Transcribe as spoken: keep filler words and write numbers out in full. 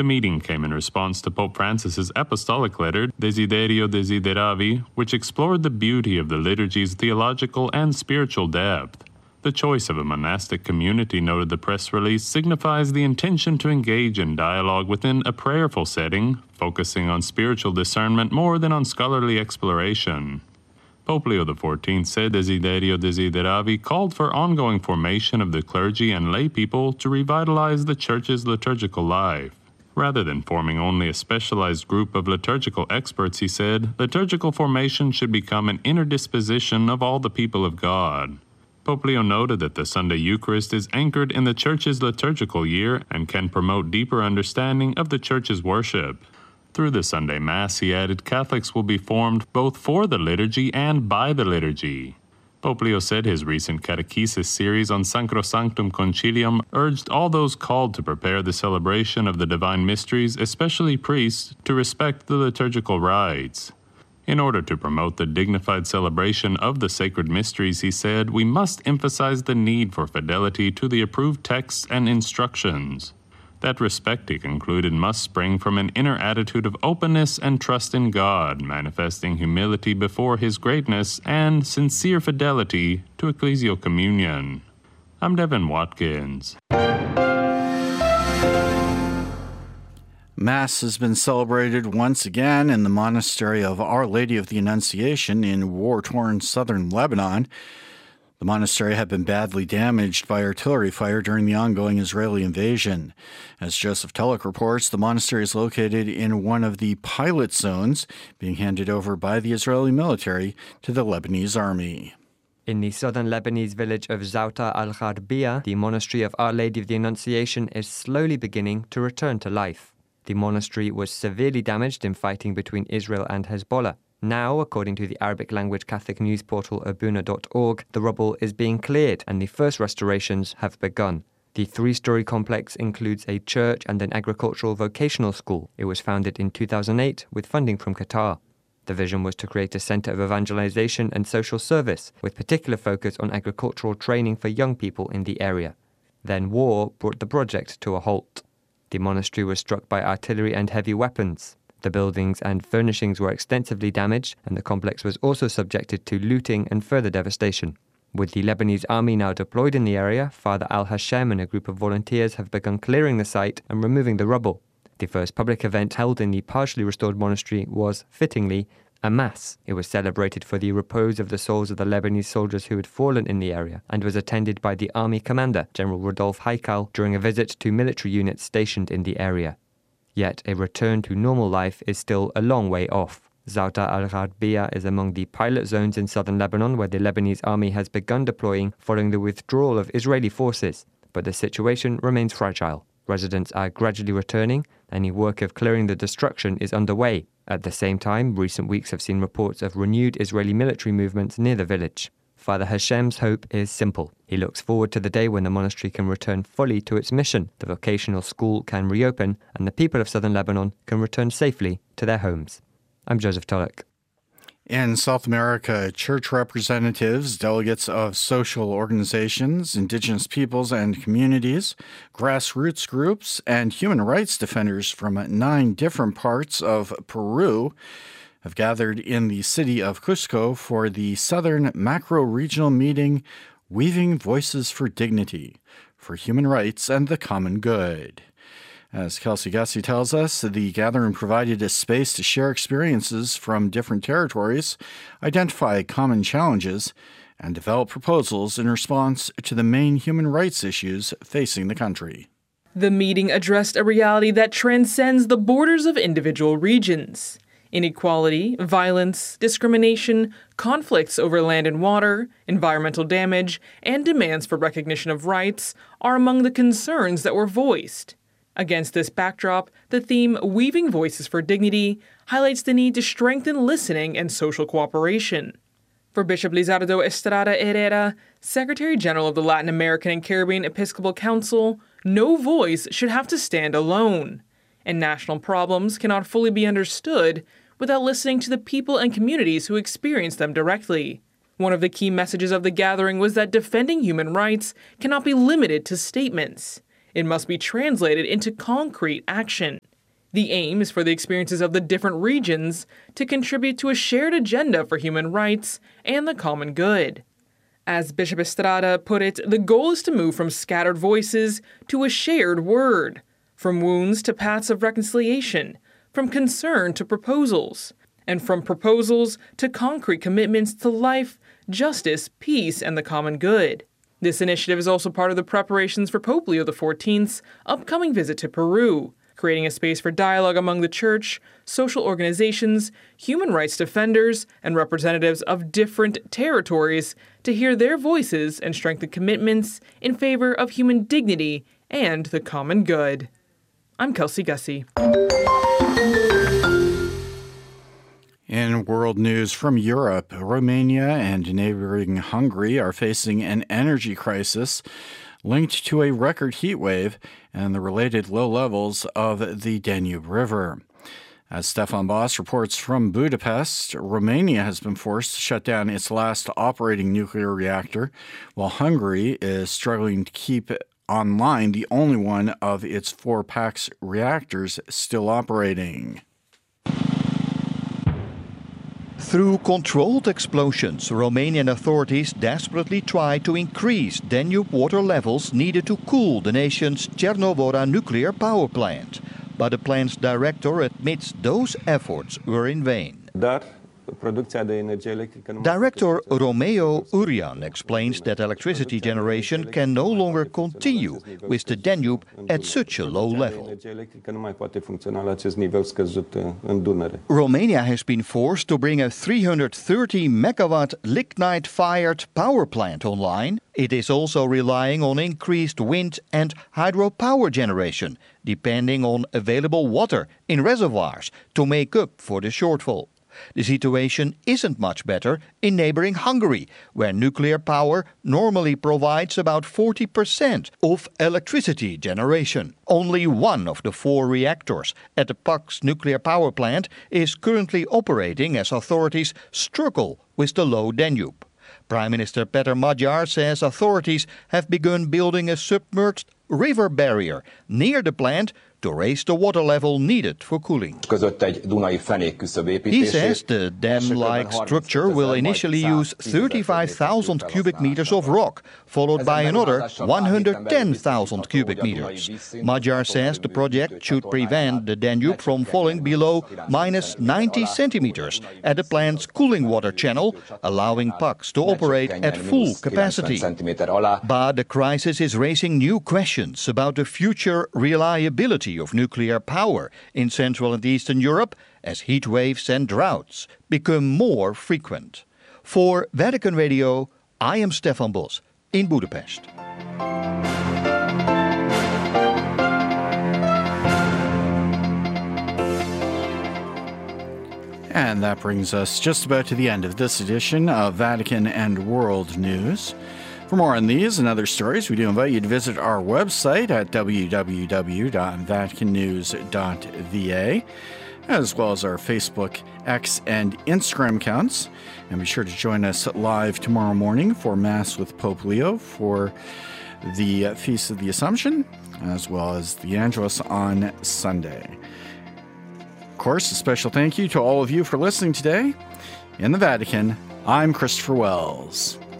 The meeting came in response to Pope Francis's apostolic letter, Desiderio Desideravi, which explored the beauty of the liturgy's theological and spiritual depth. The choice of a monastic community, noted the press release, signifies the intention to engage in dialogue within a prayerful setting, focusing on spiritual discernment more than on scholarly exploration. Pope Leo the fourteenth said Desiderio Desideravi called for ongoing formation of the clergy and lay people to revitalize the Church's liturgical life. Rather than forming only a specialized group of liturgical experts, he said, liturgical formation should become an inner disposition of all the people of God. Pope Leo noted that the Sunday Eucharist is anchored in the Church's liturgical year and can promote deeper understanding of the Church's worship. Through the Sunday Mass, he added, Catholics will be formed both for the liturgy and by the liturgy. Pope Leo said his recent catechesis series on Sacrosanctum Concilium urged all those called to prepare the celebration of the divine mysteries, especially priests, to respect the liturgical rites. In order to promote the dignified celebration of the sacred mysteries, he said, we must emphasize the need for fidelity to the approved texts and instructions. That respect, he concluded, must spring from an inner attitude of openness and trust in God, manifesting humility before His greatness and sincere fidelity to ecclesial communion. I'm Devin Watkins. Mass has been celebrated once again in the monastery of Our Lady of the Annunciation in war-torn southern Lebanon. The monastery had been badly damaged by artillery fire during the ongoing Israeli invasion. As Joseph Tulloch reports, the monastery is located in one of the pilot zones being handed over by the Israeli military to the Lebanese army. In the southern Lebanese village of Zauta al-Gharbia, the monastery of Our Lady of the Annunciation is slowly beginning to return to life. The monastery was severely damaged in fighting between Israel and Hezbollah. Now, according to the Arabic-language Catholic news portal abuna dot org, the rubble is being cleared and the first restorations have begun. The three-story complex includes a church and an agricultural vocational school. It was founded in two thousand eight with funding from Qatar. The vision was to create a center of evangelization and social service, with particular focus on agricultural training for young people in the area. Then war brought the project to a halt. The monastery was struck by artillery and heavy weapons. The buildings and furnishings were extensively damaged, and the complex was also subjected to looting and further devastation. With the Lebanese army now deployed in the area, Father Al-Hashem and a group of volunteers have begun clearing the site and removing the rubble. The first public event held in the partially restored monastery was, fittingly, a mass. It was celebrated for the repose of the souls of the Lebanese soldiers who had fallen in the area, and was attended by the army commander, General Rodolphe Haikal, during a visit to military units stationed in the area. Yet a return to normal life is still a long way off. Zauta al-Gharbia is among the pilot zones in southern Lebanon where the Lebanese army has begun deploying following the withdrawal of Israeli forces, but the situation remains fragile. Residents are gradually returning. Any work of clearing the destruction is underway. At the same time, recent weeks have seen reports of renewed Israeli military movements near the village. Father Hashem's hope is simple. He looks forward to the day when the monastery can return fully to its mission, the vocational school can reopen, and the people of southern Lebanon can return safely to their homes. I'm Joseph Tulloch. In South America, church representatives, delegates of social organizations, indigenous peoples and communities, grassroots groups, and human rights defenders from nine different parts of Peru have gathered in the city of Cusco for the Southern Macro-Regional Meeting, Weaving Voices for Dignity, for Human Rights and the Common Good. As Kelsey Gussie tells us, the gathering provided a space to share experiences from different territories, identify common challenges, and develop proposals in response to the main human rights issues facing the country. The meeting addressed a reality that transcends the borders of individual regions. Inequality, violence, discrimination, conflicts over land and water, environmental damage, and demands for recognition of rights are among the concerns that were voiced. Against this backdrop, the theme Weaving Voices for Dignity highlights the need to strengthen listening and social cooperation. For Bishop Lizardo Estrada Herrera, Secretary General of the Latin American and Caribbean Episcopal Council, no voice should have to stand alone, and national problems cannot fully be understood without listening to the people and communities who experience them directly. One of the key messages of the gathering was that defending human rights cannot be limited to statements. It must be translated into concrete action. The aim is for the experiences of the different regions to contribute to a shared agenda for human rights and the common good. As Bishop Estrada put it, the goal is to move from scattered voices to a shared word, from wounds to paths of reconciliation, from concern to proposals, and from proposals to concrete commitments to life, justice, peace, and the common good. This initiative is also part of the preparations for Pope Leo the fourteenth's upcoming visit to Peru, creating a space for dialogue among the church, social organizations, human rights defenders, and representatives of different territories to hear their voices and strengthen commitments in favor of human dignity and the common good. I'm Kelsey Gussie. In world news from Europe, Romania and neighboring Hungary are facing an energy crisis linked to a record heat wave and the related low levels of the Danube River. As Stefan Boss reports from Budapest, Romania has been forced to shut down its last operating nuclear reactor, while Hungary is struggling to keep online the only one of its four PAX reactors still operating. Through controlled explosions, Romanian authorities desperately try to increase Danube water levels needed to cool the nation's Cernavoda nuclear power plant. But the plant's director admits those efforts were in vain. Director Romeo Urian explains that electricity generation can no longer continue with the Danube at such a low level. Romania has been forced to bring a three hundred thirty megawatt lignite-fired power plant online. It is also relying on increased wind and hydropower generation, depending on available water in reservoirs to make up for the shortfall. The situation isn't much better in neighboring Hungary, where nuclear power normally provides about forty percent of electricity generation. Only one of the four reactors at the PAX nuclear power plant is currently operating as authorities struggle with the low Danube. Prime Minister Peter Magyar says authorities have begun building a submerged river barrier near the plant to raise the water level needed for cooling. He says the dam-like structure will initially use thirty-five thousand cubic meters of rock, followed by another one hundred ten thousand cubic meters. Magyar says the project should prevent the Danube from falling below minus ninety centimeters at the plant's cooling water channel, allowing PAX to operate at full capacity. But the crisis is raising new questions about the future reliability of nuclear power in Central and Eastern Europe as heat waves and droughts become more frequent. For Vatican Radio, I am Stefan Bos in Budapest. And that brings us just about to the end of this edition of Vatican and World News. For more on these and other stories, we do invite you to visit our website at w w w dot vatican news dot v a, as well as our Facebook, X, and Instagram accounts. And be sure to join us live tomorrow morning for Mass with Pope Leo for the Feast of the Assumption, as well as the Angelus on Sunday. Of course, a special thank you to all of you for listening today. In the Vatican, I'm Christopher Wells.